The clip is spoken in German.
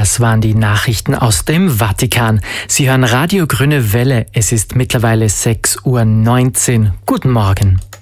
Das waren die Nachrichten aus dem Vatikan. Sie hören Radio Grüne Welle. Es ist mittlerweile 6:19 Uhr. Guten Morgen.